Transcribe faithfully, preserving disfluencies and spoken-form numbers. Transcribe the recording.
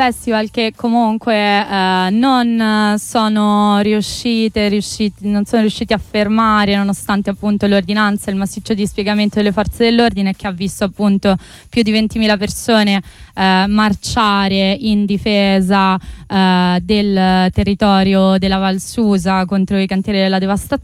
festival che comunque eh, non sono riuscite, riusciti, non sono riusciti a fermare, nonostante appunto l'ordinanza e il massiccio dispiegamento delle forze dell'ordine, che ha visto appunto più di ventimila persone eh, marciare in difesa eh, del territorio della Val Susa contro i cantieri della devastazione.